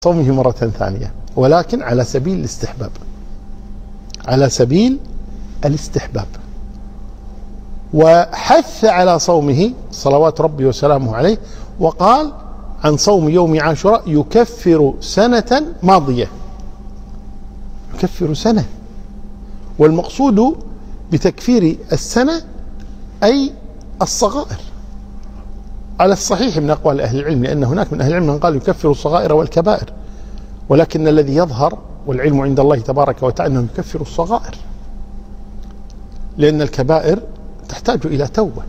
صومه مرة ثانية، ولكن على سبيل الاستحباب، على سبيل الاستحباب. وحث على صومه صلوات ربي وسلامه عليه، وقال عن صوم يوم عاشوراء يكفر سنة ماضية، يكفر سنة. والمقصود بتكفير السنة أي الصغائر على الصحيح من أقوال أهل العلم، لأن هناك من أهل العلم من قال يكفر الصغائر والكبائر، ولكن الذي يظهر والعلم عند الله تبارك وتعالى أنه يكفر الصغائر، لأن الكبائر تحتاج إلى توبة.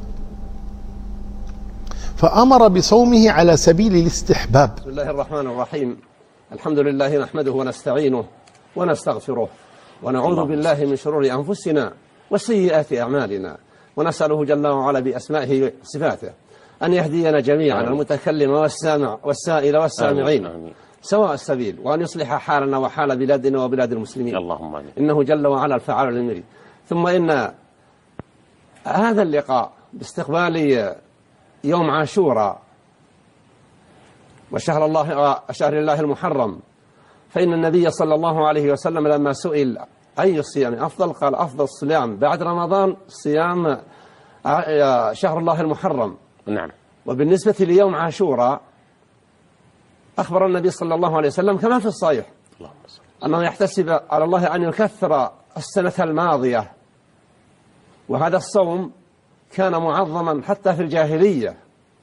فأمر بصومه على سبيل الاستحباب. بسم الله الرحمن الرحيم. الحمد لله نحمده ونستعينه ونستغفره ونعوذ بالله من شرور أنفسنا وسيئات أعمالنا، ونسأله جل وعلا بأسمائه وصفاته أن يهدينا جميعا المتكلم والسامع والسائل والسامعين سواء السبيل، وأن يصلح حالنا وحال بلادنا وبلاد المسلمين، اللهم آمين. إنه جل وعلا الفعال لما يريد. ثم إن هذا اللقاء باستقبال يوم عاشوراء وشهر الله المحرم، فإن النبي صلى الله عليه وسلم لما سئل أي الصيام أفضل قال أفضل الصيام بعد رمضان صيام شهر الله المحرم. نعم. وبالنسبة ليوم عاشوراء أخبر النبي صلى الله عليه وسلم كما في الصحيح أنه يحتسب على الله أن يكثر السنة الماضية، وهذا الصوم كان معظما حتى في الجاهلية،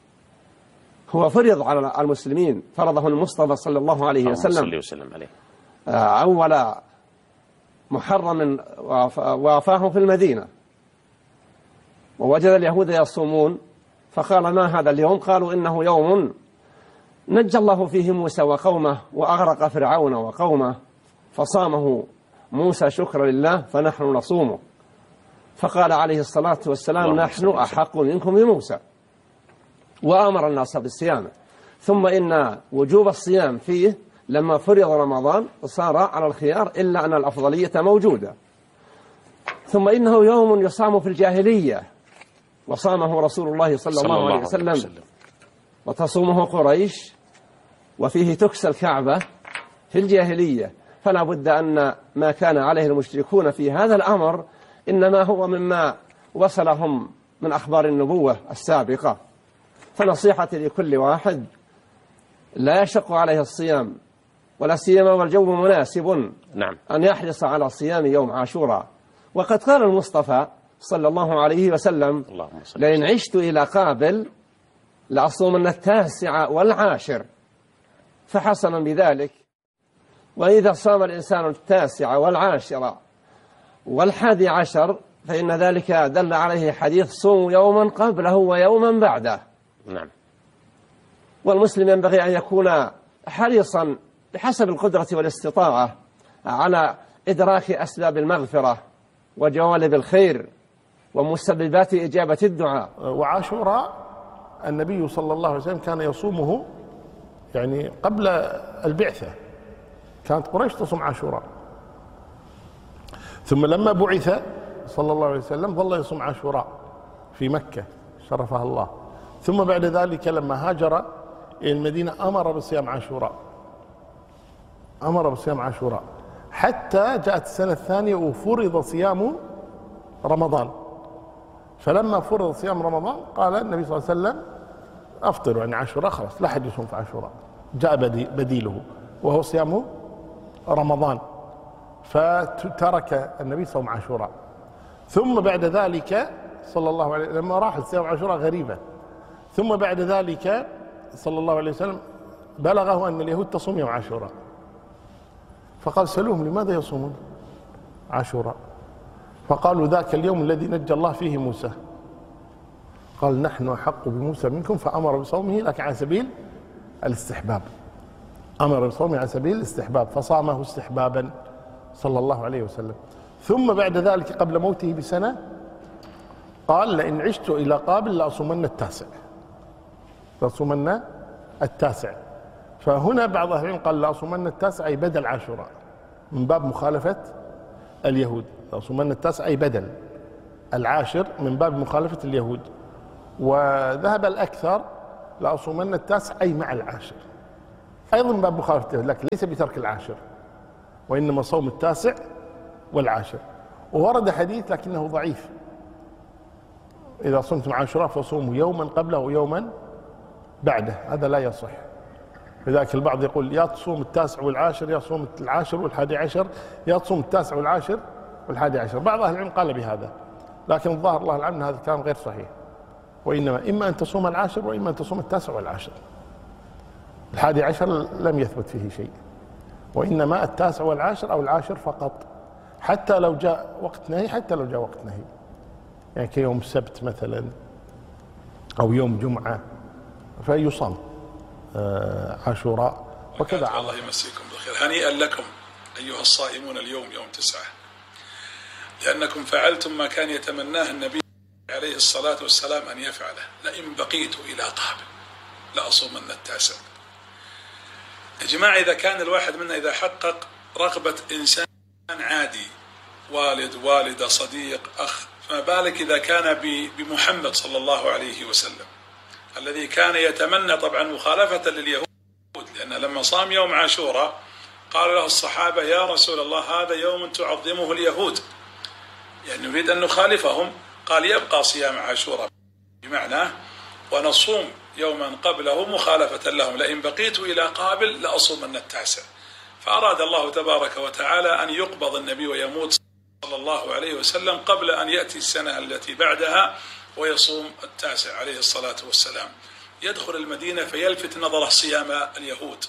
هو فرض على المسلمين، فرضه المصطفى صلى الله عليه وسلم أول محرم وافاه في المدينة، ووجد اليهود يصومون فقال ما هذا اليوم؟ قالوا إنه يوم نجى الله فيه موسى وقومه وأغرق فرعون وقومه، فصامه موسى شكرا لله فنحن نصومه. فقال عليه الصلاة والسلام نحن أحق منكم بموسى، وأمر الناس بالصيام. ثم إن وجوب الصيام فيه لما فرض رمضان صار على الخيار، إلا أن الأفضلية موجودة. ثم إنه يوم يصام في الجاهلية وصامه رسول الله صلى الله عليه وسلم وتصومه قريش، وفيه تكسى الكعبة في الجاهلية، فلا بد أن ما كان عليه المشركون في هذا الأمر إنما هو مما وصلهم من أخبار النبوة السابقة. فنصيحتي لكل واحد لا يشق عليه الصيام ولا سيما والجو مناسب، نعم، أن يحرص على صيام يوم عاشوراء. وقد قال المصطفى صلى الله عليه وسلم لئن عشت إلى قابل لأصومن 9 و10، فحسنا بذلك. وإذا صام الإنسان 9 و10 و11 فإن ذلك دل عليه حديث صوم يوما قبله ويوما بعده. نعم. والمسلم ينبغي أن يكون حريصا بحسب القدرة والاستطاعة على إدراك أسباب المغفرة وجوالب الخير ومسببات إجابة الدعاء. وعاشوراء النبي صلى الله عليه وسلم كان يصومه يعني قبل البعثة، كانت قريش تصوم عاشوراء، ثم لما بعث صلى الله عليه وسلم ظل يصوم عاشوراء في مكة شرفها الله، ثم بعد ذلك لما هاجر إلى المدينة أمر بصيام عاشوراء، أمر بصيام عاشوراء حتى جاءت السنة الثانية وفرض صيام رمضان. فلما فرض صيام رمضان قال النبي صلى الله عليه وسلم أفطروا عن عاشوراء، خلاص لا حد يصوم في عاشوراء، جاء بديله وهو صيام رمضان، فترك النبي صوم عاشوراء. ثم بعد ذلك صلى الله عليه وسلم لما راح صيام عاشوراء غريبة، ثم بعد ذلك صلى الله عليه وسلم بلغه أن اليهود تصوم يوم عاشوراء، فقال سألوهم لماذا يصومون عاشوراء؟ فقالوا ذاك اليوم الذي نجى الله فيه موسى. قال نحن أحق بموسى منكم، فأمر بصومه لكن على سبيل الاستحباب، أمر بصومه على سبيل الاستحباب، فصامه استحبابا صلى الله عليه وسلم. ثم بعد ذلك قبل موته بسنة قال لئن عشت إلى قابل لأصومن 9، لأصومن 9. فهنا بعض أهل العلم قال لأصومن 9 أي بدل عاشوراء من باب مخالفة اليهود، لأصومن 9 أي بدل العاشر من باب مخالفة اليهود. وذهب الأكثر لأصومن 9 أي مع العاشر، أيضا باب مخالفته، لكن ليس بترك العاشر، وإنما صوم التاسع والعاشر. وورد حديث لكنه ضعيف: إذا صمتم عاشوراء فصوموا يوما قبله ويوما بعده. هذا لا يصح. لذلك البعض يقول يا تصوم التاسع والعاشر، يا تصوم العاشر والحادي عشر، يا تصوم التاسع والعاشر والحادي عشر. بعض أهل العلم قال بهذا، لكن الظاهر الله العلم هذا الكلام غير صحيح. وإنما إما أن تصوم العاشر وإما أن تصوم التاسع والعاشر. الحادي عشر لم يثبت فيه شيء، وإنما التاسع والعاشر أو العاشر فقط، حتى لو جاء وقت نهي، حتى لو جاء وقت نهي، يعني كيوم السبت مثلا أو يوم جمعة فيصام عاشوراء وكذا. الله يمسيكم بالخير. هنيئا لكم أيها الصائمون اليوم يوم 9، لأنكم فعلتم ما كان يتمناه النبي عليه الصلاة والسلام أن يفعله: لئن بقيت إلى قابل لأصومن التاسع. يا جماعة، إذا كان الواحد منا إذا حقق رغبة إنسان عادي، والد، والدة، صديق، أخ، فما بالك إذا كان بمحمد صلى الله عليه وسلم الذي كان يتمنى طبعا مخالفة لليهود، لأن لما صام يوم عاشوراء قال له الصحابة: يا رسول الله، هذا يوم تعظمه اليهود، يعني نريد أن نخالفهم. قال: يبقى صيام عاشوراء بمعنى ونصوم يوما قبله مخالفة لهم، لئن بقيت إلى قابل لأصومن التاسع. فأراد الله تبارك وتعالى أن يقبض النبي ويموت صلى الله عليه وسلم قبل أن يأتي السنة التي بعدها ويصوم التاسع عليه الصلاة والسلام. يدخل المدينة فيلفت نظره صيام اليهود.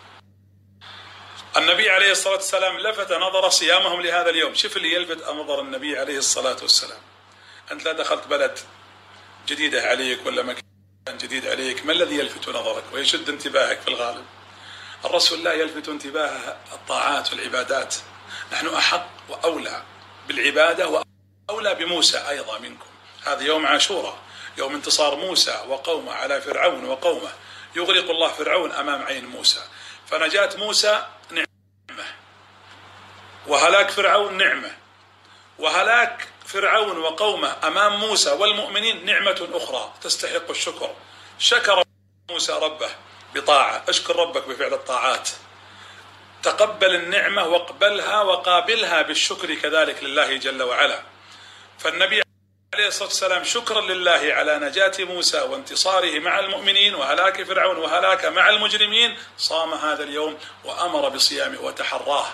النبي عليه الصلاة والسلام لفت نظر صيامهم لهذا اليوم. شوف اللي يلفت نظر النبي عليه الصلاة والسلام: أنت لا دخلت بلد جديدة عليك ولا مكان جديد عليك، ما الذي يلفت نظرك ويشد انتباهك؟ في الغالب الرسول لا يلفت انتباهه الطاعات والعبادات. نحن أحق وأولى بالعبادة وأولى بموسى أيضا منكم. هذا يوم عاشوراء، يوم انتصار موسى وقومه على فرعون وقومه، يغرق الله فرعون أمام عين موسى، فنجاة موسى نعمة، وهلاك فرعون نعمة، وهلاك فرعون وقومه أمام موسى والمؤمنين نعمة أخرى تستحق الشكر. شكر موسى ربه بطاعة، اشكر ربك بفعل الطاعات، تقبل النعمة واقبلها وقابلها بالشكر كذلك لله جل وعلا. فالنبي عليه الصلاة والسلام شكرا لله على نجاة موسى وانتصاره مع المؤمنين وهلاك فرعون وهلاك مع المجرمين صام هذا اليوم وأمر بصيامه وتحراه.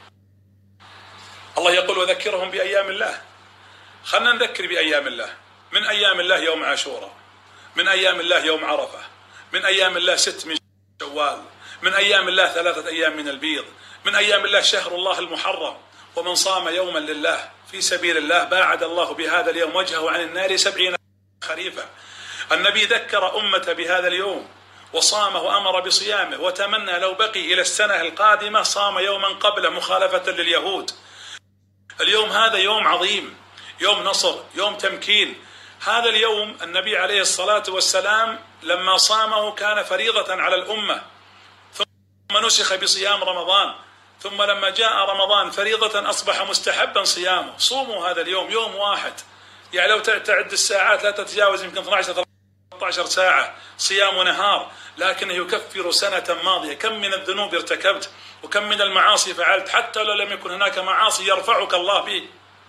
الله يقول: وذكرهم بأيام الله. خلنا نذكر بأيام الله. من أيام الله يوم عاشوراء، من أيام الله يوم عرفة، من أيام الله 6 من شوال، من أيام الله 3 أيام من البيض، من أيام الله شهر الله المحرم. ومن صام يوما لله في سبيل الله باعد الله بهذا اليوم وجهه عن النار 70 خريفا. النبي ذكر أمته بهذا اليوم وصامه وأمر بصيامه، وتمنى لو بقي إلى السنة القادمة صام يوما قبله مخالفة لليهود. اليوم هذا يوم عظيم، يوم نصر، يوم تمكين. هذا اليوم النبي عليه الصلاة والسلام لما صامه كان فريضة على الأمة، ثم نسخ بصيام رمضان، ثم لما جاء رمضان فريضة أصبح مستحبا صيامه. صوموا هذا اليوم يوم واحد، يعني لو تعد الساعات لا تتجاوز يمكن 12-13 ساعة صيام ونهار، لكنه يكفر سنة ماضية. كم من الذنوب ارتكبت وكم من المعاصي فعلت، حتى لو لم يكن هناك معاصي يرفعك الله به.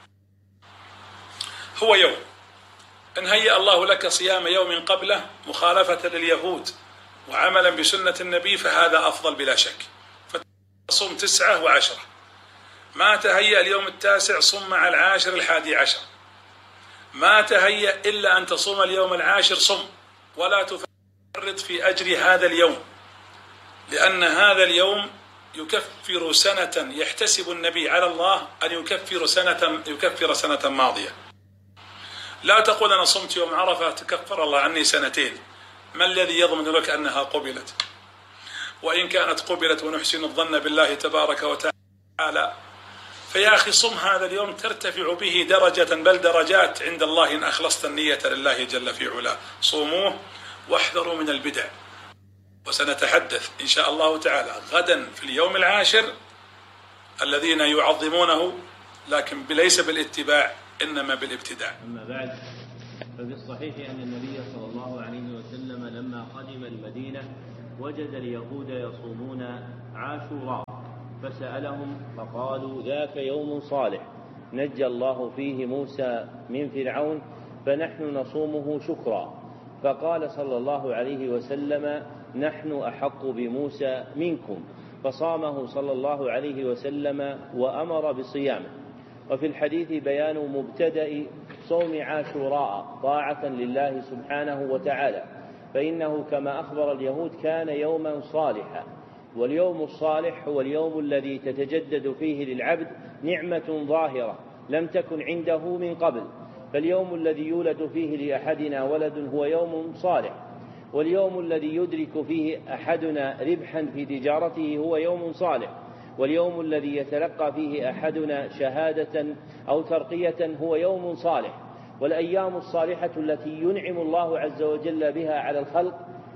هو يوم إن هيأ الله لك صيام يوم قبله مخالفة لليهود وعملا بسنة النبي فهذا أفضل بلا شك. فتصوم 9 و10. ما تهيأ اليوم التاسع صم مع العاشر الحادي عشر. ما تهيأ إلا أن تصوم اليوم العاشر صم، ولا تفرط في أجر هذا اليوم، لأن هذا اليوم يكفر سنة يحتسب النبي على الله أن يكفر سنة ماضية. لا تقول أنا صمت يوم عرفة تكفر الله عني 2 ما الذي يضمن لك أنها قبلت؟ وإن كانت قبلت ونحسن الظن بالله تبارك وتعالى، فيا أخي صم هذا اليوم ترتفع به درجة بل درجات عند الله إن أخلصت النية لله جل في علاه. صوموه واحذروا من البدع. وسنتحدث إن شاء الله تعالى غدا في اليوم العاشر الذين يعظمونه، لكن ليس بالاتباع إنما بالابتداع. أما بعد، ففي الصحيح أن النبي صلى الله عليه وسلم لما قدم المدينة وجد اليهود يصومون عاشوراء فسألهم فقالوا ذاك يوم صالح نجى الله فيه موسى من فرعون فنحن نصومه شكرا. فقال صلى الله عليه وسلم نحن أحق بموسى منكم، فصامه صلى الله عليه وسلم وأمر بصيامه. وفي الحديث بيان مبتدأ صوم عاشوراء طاعة لله سبحانه وتعالى، فإنه كما أخبر اليهود كان يوما صالحا، واليوم الصالح هو اليوم الذي تتجدد فيه للعبد نعمة ظاهرة لم تكن عنده من قبل. فاليوم الذي يولد فيه لأحدنا ولد هو يوم صالح، واليوم الذي يدرك فيه أحدنا ربحا في تجارته هو يوم صالح، واليوم الذي يتلقى فيه أحدنا شهادة أو ترقية هو يوم صالح. والأيام الصالحة التي ينعم الله عز وجل بها على الخلق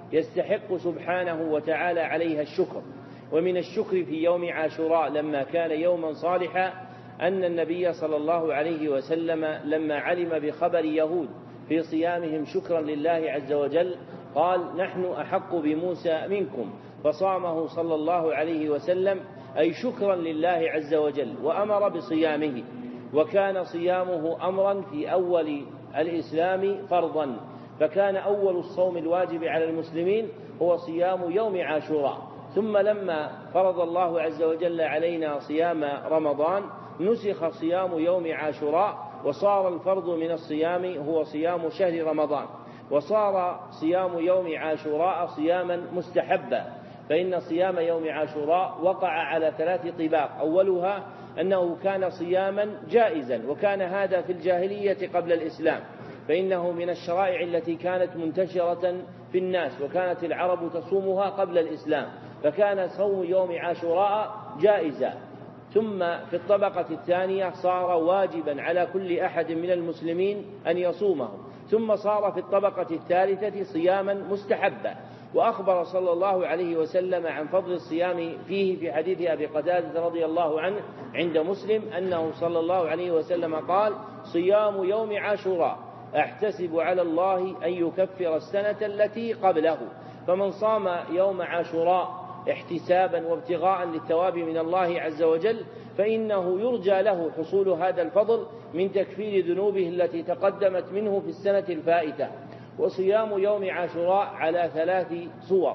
يستحق سبحانه وتعالى عليها الشكر. ومن الشكر في يوم عاشوراء لما كان يوما صالحا أن النبي صلى الله عليه وسلم لما علم بخبر يهود في صيامهم شكرا لله عز وجل قال نحن أحق بموسى منكم، فصامه صلى الله عليه وسلم أي شكرا لله عز وجل وأمر بصيامه. وكان صيامه أمرا في أول الإسلام فرضا، فكان أول الصوم الواجب على المسلمين هو صيام يوم عاشوراء، ثم لما فرض الله عز وجل علينا صيام رمضان نسخ صيام يوم عاشوراء، وصار الفرض من الصيام هو صيام شهر رمضان، وصار صيام يوم عاشوراء صياما مستحبا. فإن صيام يوم عاشوراء وقع على 3 طباق، أولها أنه كان صياما جائزا، وكان هذا في الجاهلية قبل الإسلام، فإنه من الشرائع التي كانت منتشرة في الناس، وكانت العرب تصومها قبل الإسلام، فكان صوم يوم عاشوراء جائزا. ثم في الطبقة الثانية صار واجبا على كل أحد من المسلمين أن يصومه، ثم صار في الطبقة الثالثة صياما مستحبا. وأخبر صلى الله عليه وسلم عن فضل الصيام فيه في حديث أبي قتادة رضي الله عنه عند مسلم أنه صلى الله عليه وسلم قال صيام يوم عاشوراء أحتسب على الله أن يكفر السنة التي قبله. فمن صام يوم عاشوراء احتسابا وابتغاء للثواب من الله عز وجل فإنه يرجى له حصول هذا الفضل من تكفير ذنوبه التي تقدمت منه في السنة الفائتة. وصيام يوم عاشوراء على 3 صور،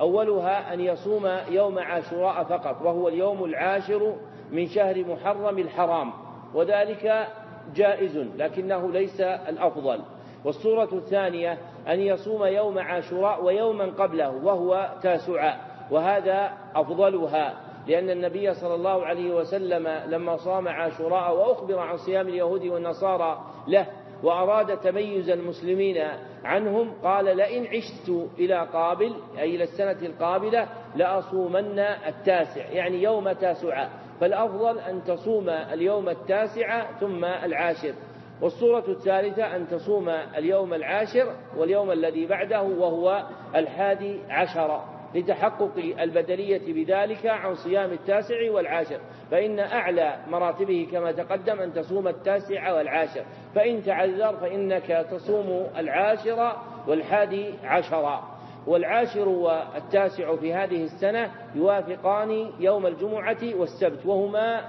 أولها أن يصوم يوم عاشوراء فقط، وهو اليوم العاشر من شهر محرم الحرام، وذلك جائز لكنه ليس الأفضل. والصورة الثانية أن يصوم يوم عاشوراء ويوما قبله وهو تاسعاء، وهذا أفضلها، لأن النبي صلى الله عليه وسلم لما صام عاشوراء وأخبر عن صيام اليهود والنصارى له وأراد تميز المسلمين عنهم قال لئن عشت إلى قابل أي إلى السنة القابلة لأصومن 9، يعني يوم تاسعاء، فالأفضل أن تصوم اليوم 9 ثم 10. والصورة الثالثة أن تصوم اليوم 10 واليوم الذي بعده وهو 11 لتحقق البدلية بذلك عن صيام 9 و10، فإن أعلى مراتبه كما تقدم أن تصوم 9 و10، فإن تعذر فإنك تصوم 10 و11. والعاشر والتاسع في هذه السنة يوافقان يوم الجمعة والسبت، وهما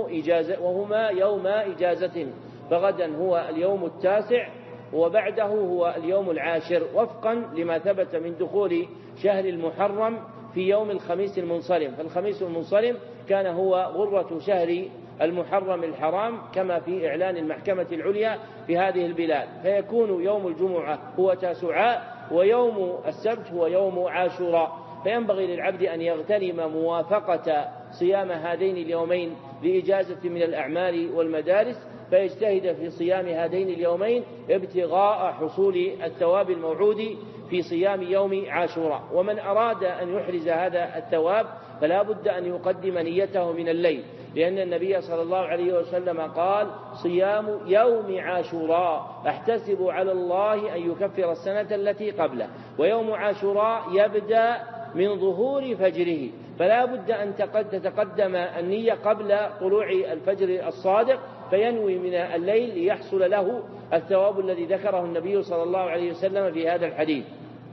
يوم إجازة، فغدا هو اليوم 9 وبعده هو اليوم 10، وفقا لما ثبت من دخول شهر المحرم في يوم الخميس المنصرم، فالخميس المنصرم كان هو غرة شهر المحرم الحرام كما في إعلان المحكمة العليا في هذه البلاد، فيكون يوم الجمعة هو تاسعاء ويوم السبت هو يوم عاشوراء. فينبغي للعبد أن يغتنم موافقة صيام هذين اليومين لإجازة من الأعمال والمدارس، فيجتهد في صيام هذين اليومين ابتغاء حصول الثواب الموعود في صيام يوم عاشوراء. ومن أراد أن يحرز هذا الثواب فلا بد أن يقدم نيته من الليل، لأن النبي صلى الله عليه وسلم قال صيام يوم عاشوراء أحتسب على الله أن يكفر السنة التي قبله، ويوم عاشوراء يبدأ من ظهور فجره، فلا بد أن تتقدم النية قبل طلوع الفجر الصادق، فينوي من الليل ليحصل له الثواب الذي ذكره النبي صلى الله عليه وسلم في هذا الحديث.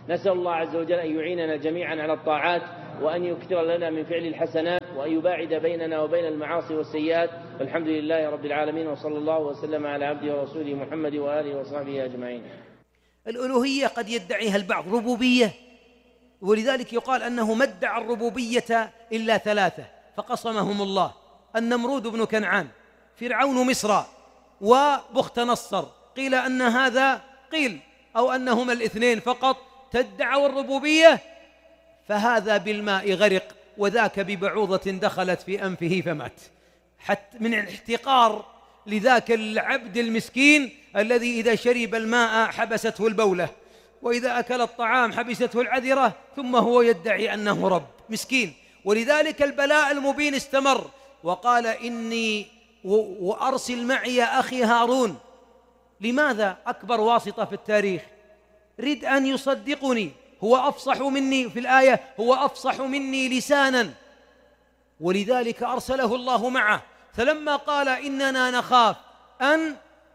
نسأل الله عز وجل أن يعيننا جميعا على الطاعات، وأن يكثر لنا من فعل الحسنات، وأن يباعد بيننا وبين المعاصي والسيئات. والحمد لله رب العالمين، وصلى الله وسلم على عبده ورسوله محمد وآله وصحبه أجمعين. الألوهية قد يدعيها البعض ربوبية، ولذلك يقال أنه ما ادعى الربوبية إلا ثلاثة فقصمهم الله: النمرود بن كنعان، فرعون مصر، وبخت نصر. قيل أن هذا أو أنهما الاثنين فقط تدعوا الربوبية، فهذا بالماء غرق، وذاك ببعوضة دخلت في أنفه فمات، حتى من الاحتقار لذاك العبد المسكين الذي إذا شرب الماء حبسته البولة، وإذا أكل الطعام حبسته العذرة، ثم هو يدعي أنه رب مسكين. ولذلك البلاء المبين استمر، وقال: إني وأرسل معي أخي هارون. لماذا؟ أكبر واسطة في التاريخ، رد أن يصدقني، هو أفصح مني في الآية، هو أفصح مني لسانا، ولذلك أرسله الله معه. فلما قال: إننا نخاف أن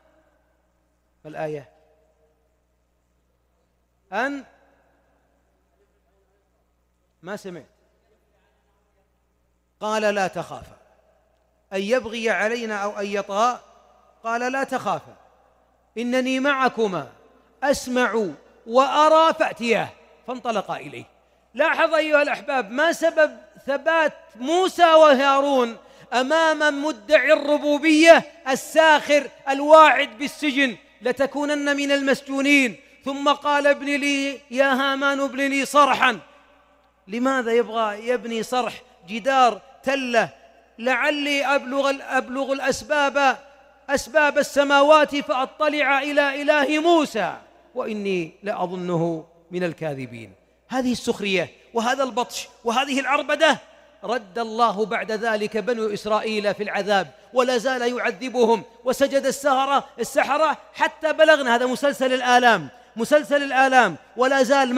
الآية أن ما سمعت، قال: لا تخافا أن يبغي علينا أو أن يطغى، قال: لا تخافا إنني معكما أسمع وأرى، فأتياه. فانطلقا إليه. لاحظ أيها الأحباب ما سبب ثبات موسى وهارون أمام مدعي الربوبية الساخر الواعد بالسجن: لتكونن من المسجونين. ثم قال: ابن لي يا هامان ابن لي صرحا. لماذا يبغى يبني صرح، جدار، تلة؟ لعلي أبلغ أسباب السماوات فأطلع إلى إله موسى وإني لأظنه من الكاذبين. هذه السخرية وهذا البطش وهذه العربدة رد الله بعد ذلك بنو إسرائيل في العذاب، ولا زال يعذبهم. وسجد السحرة حتى بلغنا، هذا مسلسل الآلام، ولا زال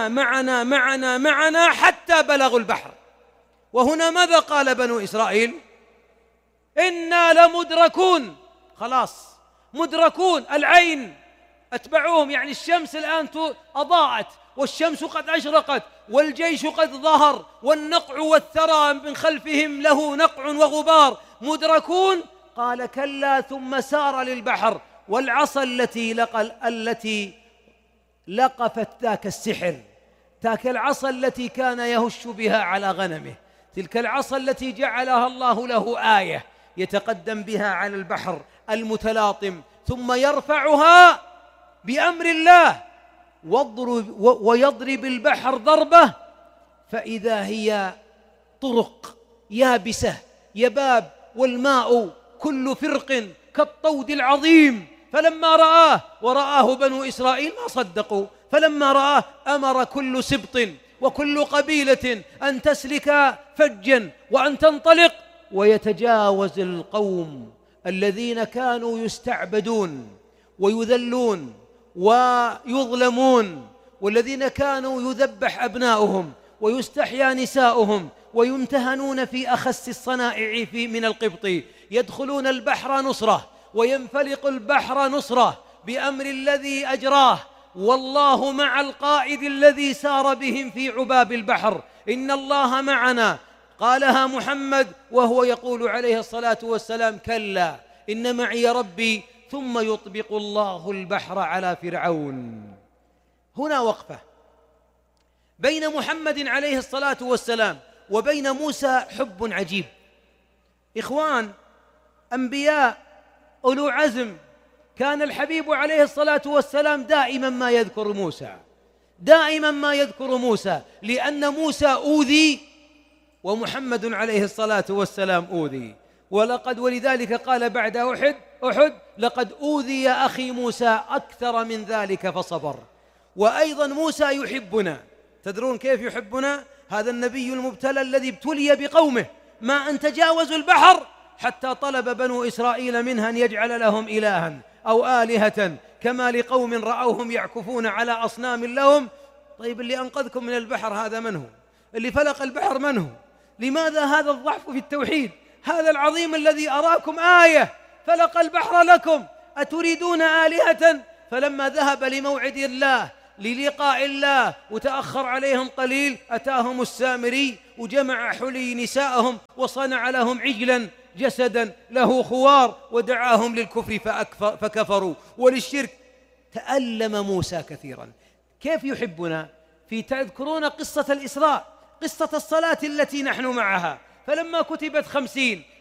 معنا حتى بلغوا البحر. وهنا ماذا قال بنو إسرائيل؟ إنا لمدركون، خلاص مدركون، العين أتبعوهم، يعني الشمس الآن أضاءت، والشمس قد أشرقت، والجيش قد ظهر، والنقع والثرى من خلفهم له نقع وغبار، مدركون. قال: كلا، ثم سار للبحر، والعصا التي لقفت ذاك السحر، تلك العصا التي كان يهش بها على غنمه، تلك العصا التي جعلها الله له آية يتقدم بها على البحر المتلاطم، ثم يرفعها بأمر الله ويضرب البحر ضربة، فإذا هي طرق يابسة يباب، والماء كل فرق كالطود العظيم. فلما رآه بنو إسرائيل ما صدقوا، فلما رآه أمر كل سبط وكل قبيلة أن تسلك فجا وأن تنطلق، ويتجاوز القوم الذين كانوا يستعبدون ويذلون ويظلمون، والذين كانوا يذبح أبناؤهم ويستحيا نساؤهم ويمتهنون في أخس الصنائع من القبط، يدخلون البحر نصرة وينفلق البحر نصرة بأمر الذي أجراه، والله مع القائد الذي سار بهم في عباب البحر. إن الله معنا، قالها محمد وهو يقول عليه الصلاة والسلام: كلا إن معي ربي، ثم يطبق الله البحر على فرعون. هنا وقفة بين محمد عليه الصلاة والسلام وبين موسى، حب عجيب. إخوان، أنبياء أولو عزم، كان الحبيب عليه الصلاة والسلام دائما ما يذكر موسى، لأن موسى أوذي ومحمد عليه الصلاة والسلام أوذي. ولذلك قال بعد أحد: لقد أوذي أخي موسى أكثر من ذلك فصبر. وأيضا موسى يحبنا، تدرون كيف يحبنا؟ هذا النبي المبتلى الذي ابتلي بقومه، ما أن تجاوزوا البحر حتى طلب بنو إسرائيل منها أن يجعل لهم إلها أو آلهة كما لقوم رأوهم يعكفون على أصنام لهم. طيب، اللي أنقذكم من البحر هذا من هو؟ اللي فلق البحر من هو؟ لماذا هذا الضعف في التوحيد؟ هذا العظيم الذي أراكم آية فلق البحر لكم، أتريدون آلهة؟ فلما ذهب لموعد الله للقاء الله وتأخر عليهم قليل، أتاهم السامري وجمع حلي نساءهم وصنع لهم عجلا جسدا له خوار ودعاهم للكفر فكفروا وللشرك. تألم موسى كثيرا. كيف يحبنا؟ في تذكرون قصة الإسراء، قصة الصلاة التي نحن معها، فلما كتبت 50